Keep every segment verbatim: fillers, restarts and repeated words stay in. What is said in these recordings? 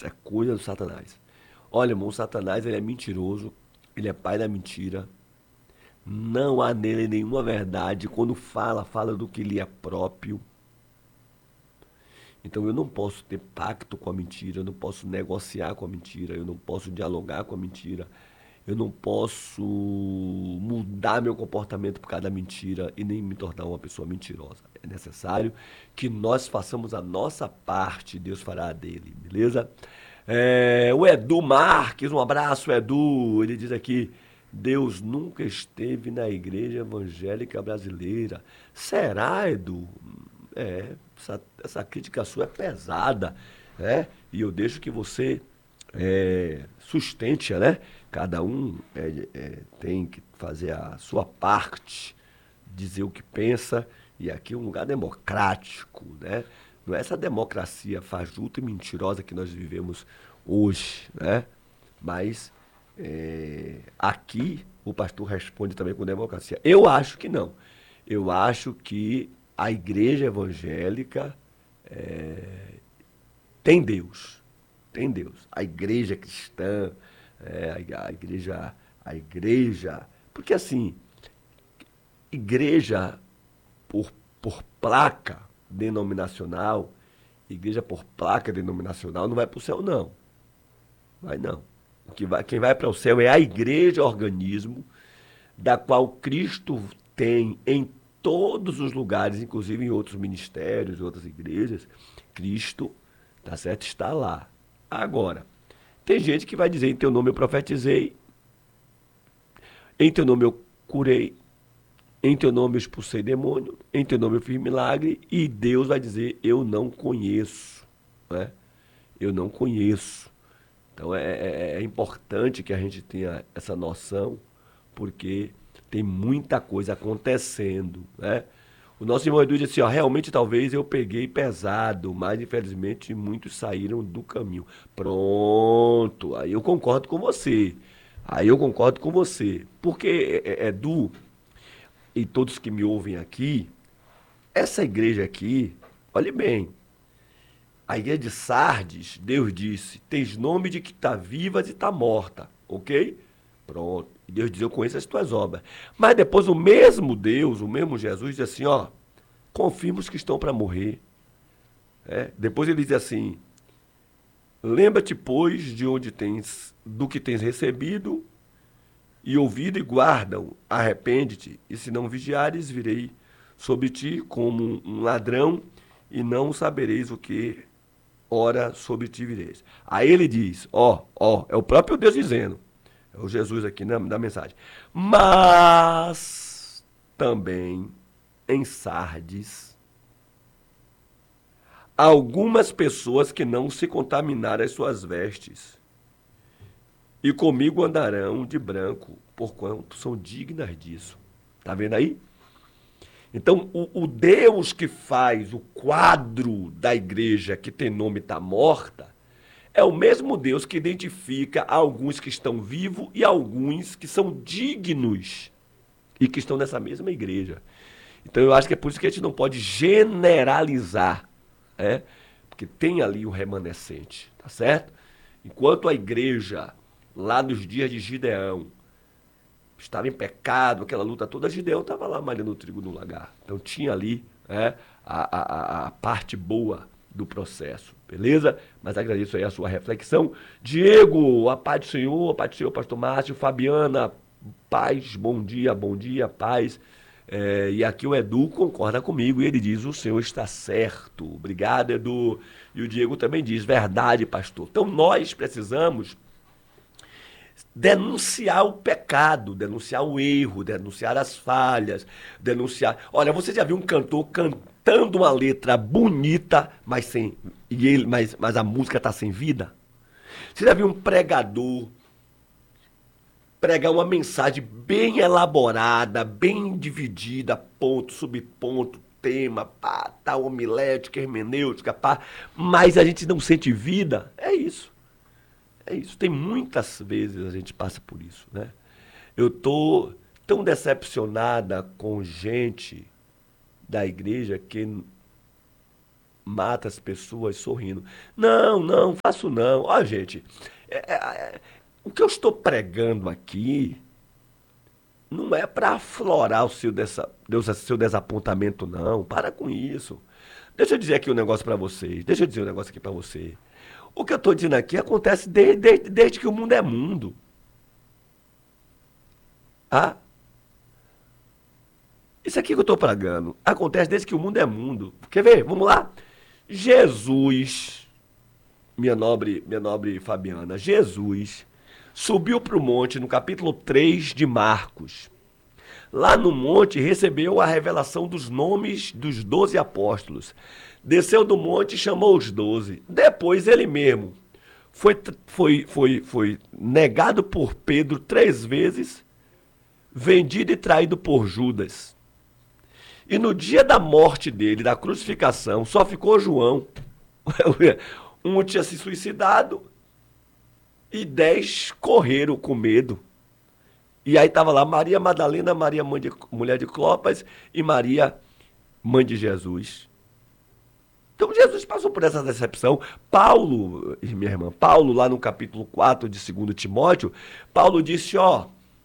Isso é coisa do Satanás. Olha, irmão, o Satanás ele é mentiroso, ele é pai da mentira. Não há nele nenhuma verdade. Quando fala, fala do que lhe é próprio. Então eu não posso ter pacto com a mentira, eu não posso negociar com a mentira, eu não posso dialogar com a mentira, eu não posso mudar meu comportamento por causa da mentira e nem me tornar uma pessoa mentirosa. É necessário que nós façamos a nossa parte, Deus fará a dele, beleza? É, o Edu Marques, um abraço, Edu. Ele diz aqui: Deus nunca esteve na igreja evangélica brasileira. Será, Edu? É, essa, essa crítica sua é pesada, né? E eu deixo que você é, sustente, né? Cada um é, é, tem que fazer a sua parte, dizer o que pensa, e aqui é um lugar democrático, né? Não é essa democracia fajuta e mentirosa que nós vivemos hoje, né? Mas é, aqui o pastor responde também com democracia. Eu acho que não. Eu acho que a igreja evangélica é, tem Deus. Tem Deus. A igreja cristã, é, a, a igreja, a igreja. Porque assim, igreja por, por placa denominacional, igreja por placa denominacional não vai para o céu, não. Vai não. O que vai, quem vai para o céu é a igreja organismo, da qual Cristo tem em todos os lugares, inclusive em outros ministérios, outras igrejas. Cristo, tá certo, está lá. Agora, tem gente que vai dizer: em teu nome eu profetizei, em teu nome eu curei, em teu nome eu expulsei demônio, em teu nome eu fiz milagre, e Deus vai dizer: eu não conheço, né? Eu não conheço. Então é, é, é importante que a gente tenha essa noção, porque tem muita coisa acontecendo, né? O nosso irmão Edu disse assim: ó, realmente talvez eu peguei pesado, mas infelizmente muitos saíram do caminho. Pronto, aí eu concordo com você. Aí eu concordo com você. Porque, é, é, Edu, e todos que me ouvem aqui, essa igreja aqui, olhe bem, a igreja de Sardes, Deus disse: tens nome de que está viva e está morta, ok? Pronto. E Deus diz: eu conheço as tuas obras. Mas depois o mesmo Deus, o mesmo Jesus, diz assim: ó, confirma os que estão para morrer. É. Depois ele diz assim: lembra-te, pois, de onde tens, do que tens recebido e ouvido e guardam, arrepende-te, e se não vigiares, virei sobre ti como um ladrão, e não sabereis o que ora sobre ti vireis. Aí ele diz: ó, ó, é o próprio Deus dizendo, é o Jesus aqui na, na mensagem. Mas também em Sardes, algumas pessoas que não se contaminaram as suas vestes, e comigo andarão de branco, porquanto são dignas disso. Tá vendo aí? Então, o, o Deus que faz o quadro da igreja que tem nome está morta, é o mesmo Deus que identifica alguns que estão vivos e alguns que são dignos e que estão nessa mesma igreja. Então eu acho que é por isso que a gente não pode generalizar, né? Porque tem ali o remanescente, tá certo? Enquanto a igreja, lá nos dias de Gideão, estava em pecado, aquela luta toda, Gideão estava lá malhando o trigo no lagar. Então tinha ali, né, a, a, a parte boa do processo, beleza? Mas agradeço aí a sua reflexão. Diego, a paz do Senhor, a paz do Senhor, pastor Márcio, Fabiana, paz, bom dia, bom dia, paz. É, e aqui o Edu concorda comigo e ele diz: o Senhor está certo. Obrigado, Edu. E o Diego também diz: verdade, pastor. Então nós precisamos denunciar o pecado, denunciar o erro, denunciar as falhas, denunciar. Olha, você já viu um cantor cantando uma letra bonita, mas sem e ele, mas, mas a música tá sem vida? Você já viu um pregador pregar uma mensagem bem elaborada, bem dividida, ponto, subponto, tema, pá, tá, homilética, hermenêutica, pá, mas a gente não sente vida? É isso. É isso. Tem muitas vezes a gente passa por isso, né? Eu tô tão decepcionada com gente da igreja que mata as pessoas sorrindo. Não, não, faço não. Ó, gente, é- é- é- o que eu estou pregando aqui não é para aflorar o seu, dessa, Deus, seu desapontamento, não. Para com isso. Deixa eu dizer aqui um negócio para vocês. Deixa eu dizer um negócio aqui para você. O que eu estou dizendo aqui acontece desde, desde, desde que o mundo é mundo. Ah, isso aqui que eu estou pregando acontece desde que o mundo é mundo. Quer ver? Vamos lá. Jesus, minha nobre, minha nobre Fabiana, Jesus subiu para o monte no capítulo três de Marcos. Lá no monte recebeu a revelação dos nomes dos doze apóstolos. Desceu do monte e chamou os doze. Depois ele mesmo foi, foi, foi, foi negado por Pedro três vezes, vendido e traído por Judas. E no dia da morte dele, da crucificação, só ficou João. Um tinha se suicidado e dez correram com medo. E aí estava lá Maria Madalena, Maria mãe de, mulher de Clopas e Maria, mãe de Jesus. Então Jesus passou por essa decepção. Paulo, minha irmã, Paulo lá no capítulo quatro de segundo Timóteo, Paulo disse, ó,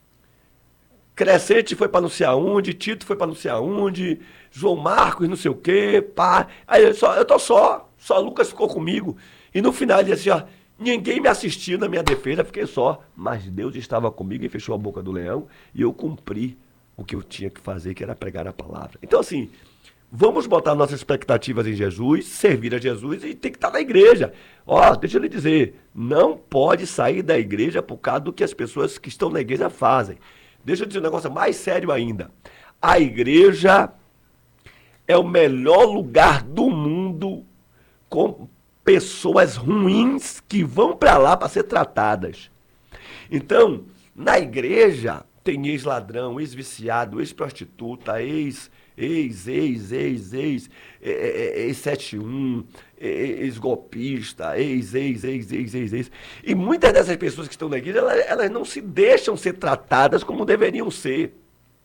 Crescente foi para não sei aonde, Tito foi para não sei aonde, João Marcos não sei o quê, pá. Aí eu, só, eu tô só, só Lucas ficou comigo. E no final ele disse, ó, ninguém me assistiu na minha defesa, fiquei só. Mas Deus estava comigo e fechou a boca do leão e eu cumpri o que eu tinha que fazer, que era pregar a palavra. Então assim, vamos botar nossas expectativas em Jesus, servir a Jesus e tem que estar na igreja. Ó, deixa eu lhe dizer, não pode sair da igreja por causa do que as pessoas que estão na igreja fazem. Deixa eu dizer um negócio mais sério ainda. A igreja é o melhor lugar do mundo com pessoas ruins que vão para lá para ser tratadas. Então, na igreja tem ex-ladrão, ex-viciado, ex-prostituta, ex, ex, ex, ex, ex, ex-setenta e um, ex-golpista, ex, ex, ex, ex, ex, ex. E muitas dessas pessoas que estão na igreja, elas, elas não se deixam ser tratadas como deveriam ser.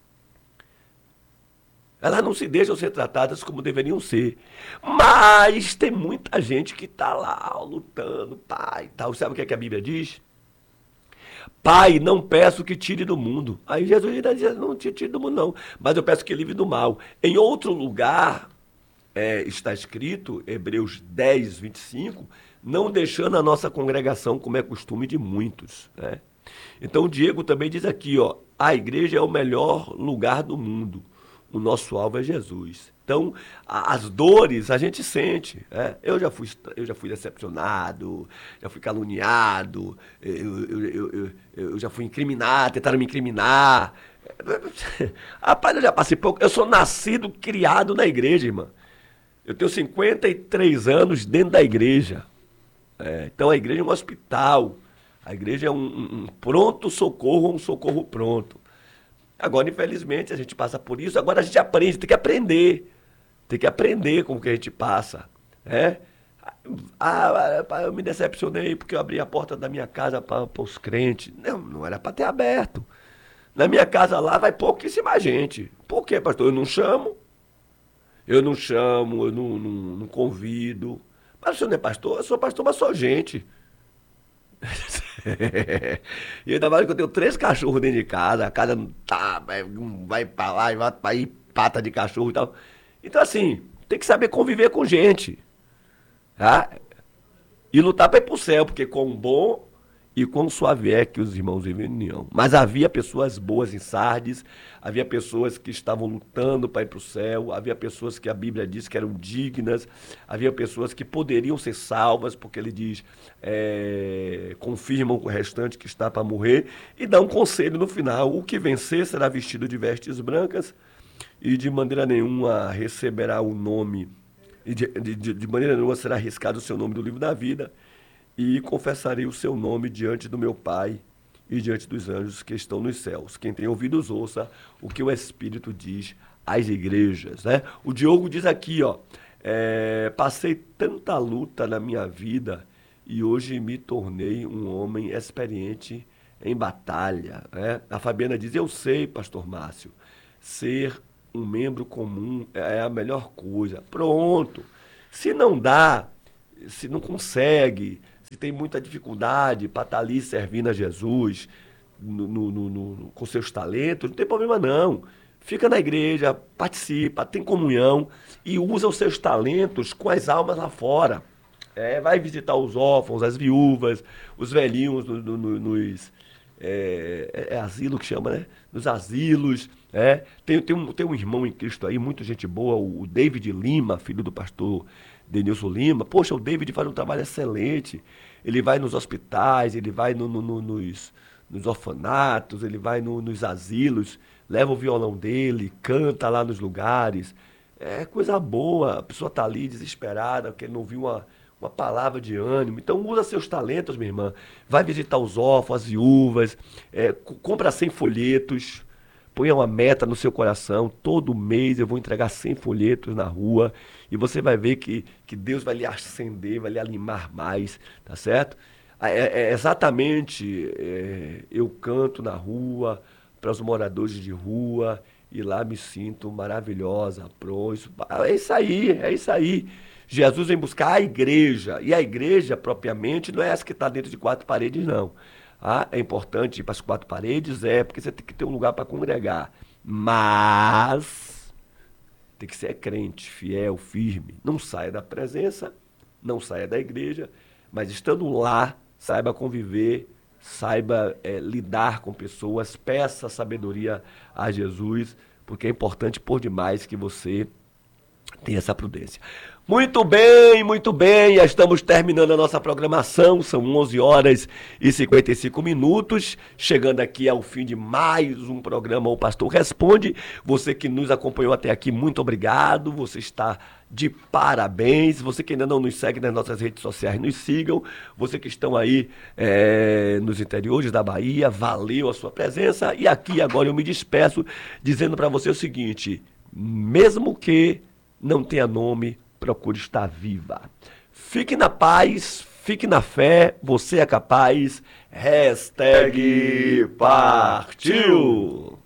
Elas não se deixam ser tratadas como deveriam ser. Mas tem muita gente que está lá lutando, pai e tal. Sabe o que, é que a Bíblia diz? Pai, não peço que tire do mundo. Aí Jesus ainda diz, não te tire do mundo não, mas eu peço que livre do mal. Em outro lugar, é, está escrito, Hebreus dez, vinte e cinco, não deixando a nossa congregação como é costume de muitos. Né? Então o Diego também diz aqui, ó, a igreja é o melhor lugar do mundo. O nosso alvo é Jesus. Então, a, as dores a gente sente. Né? Eu, já fui, eu já fui decepcionado, já fui caluniado, eu, eu, eu, eu, eu já fui incriminado, tentaram me incriminar. Rapaz, eu já passei pouco. Eu sou nascido, criado na igreja, irmã. Eu tenho cinquenta e três anos dentro da igreja. É, então, a igreja é um hospital. A igreja é um, um, um pronto socorro, um socorro pronto. Agora, infelizmente, a gente passa por isso. Agora a gente aprende, tem que aprender. Tem que aprender com o que a gente passa. Né? Ah, eu me decepcionei porque eu abri a porta da minha casa para os crentes. Não, não era para ter aberto. Na minha casa lá vai pouquíssima gente. Por quê, pastor? Eu não chamo. Eu não chamo, eu não, não, não convido. Mas o senhor não é pastor? Eu sou pastor, mas sou gente. E ainda mais que eu tenho três cachorros dentro de casa, a casa tá, vai, vai pra lá e vai pra aí, pata de cachorro e tal. Então, assim, tem que saber conviver com gente. Tá? E lutar para ir pro céu, porque quão bom e quão suave é que os irmãos vivem em união. Mas havia pessoas boas em Sardes, havia pessoas que estavam lutando para ir para o céu, havia pessoas que a Bíblia diz que eram dignas, havia pessoas que poderiam ser salvas, porque ele diz, é, confirmam com o restante que está para morrer, e dá um conselho no final, o que vencer será vestido de vestes brancas, e de maneira nenhuma receberá o nome, e de, de, de maneira nenhuma será arriscado o seu nome do livro da vida, e confessarei o seu nome diante do meu Pai e diante dos anjos que estão nos céus. Quem tem ouvidos, ouça o que o Espírito diz às igrejas. Né? O Diogo diz aqui, ó, é, passei tanta luta na minha vida e hoje me tornei um homem experiente em batalha. Né? A Fabiana diz, eu sei, pastor Márcio, ser um membro comum é a melhor coisa. Pronto. Se não dá, se não consegue, se tem muita dificuldade para estar ali servindo a Jesus no, no, no, no, com seus talentos, não tem problema não. Fica na igreja, participa, tem comunhão e usa os seus talentos com as almas lá fora. É, vai visitar os órfãos, as viúvas, os velhinhos no, no, no, nos... É, é, é asilo que chama, né? Nos asilos. É. Tem, tem, um, tem um irmão em Cristo aí, muita gente boa, o David Lima, filho do pastor Denilson Lima. Poxa, o David faz um trabalho excelente. Ele vai nos hospitais, ele vai no, no, no, nos, nos orfanatos, ele vai no, nos asilos, leva o violão dele, canta lá nos lugares. É coisa boa. A pessoa está ali desesperada, porque não viu uma uma palavra de ânimo. Então usa seus talentos, minha irmã. Vai visitar os órfãos, as viúvas, é, compra cem folhetos, ponha uma meta no seu coração. Todo mês eu vou entregar cem folhetos na rua e você vai ver que, que Deus vai lhe acender, vai lhe animar mais, tá certo? É, é exatamente, é, eu canto na rua para os moradores de rua e lá me sinto maravilhosa, pronto. É isso aí, é isso aí. Jesus vem buscar a igreja, e a igreja, propriamente, não é essa que está dentro de quatro paredes, não. Ah, é importante ir para as quatro paredes, é, porque você tem que ter um lugar para congregar. Mas tem que ser crente, fiel, firme. Não saia da presença, não saia da igreja, mas estando lá, saiba conviver, saiba é, lidar com pessoas, peça sabedoria a Jesus, porque é importante por demais que você tenha essa prudência. Muito bem, muito bem, já estamos terminando a nossa programação, são onze horas e cinquenta e cinco minutos, chegando aqui ao fim de mais um programa O Pastor Responde. Você que nos acompanhou até aqui, muito obrigado, você está de parabéns. Você que ainda não nos segue nas nossas redes sociais, nos sigam. Você que estão aí é, nos interiores da Bahia, valeu a sua presença. E aqui agora eu me despeço dizendo para você o seguinte, mesmo que não tenha nome, procure estar viva. Fique na paz, fique na fé, você é capaz. Hashtag partiu!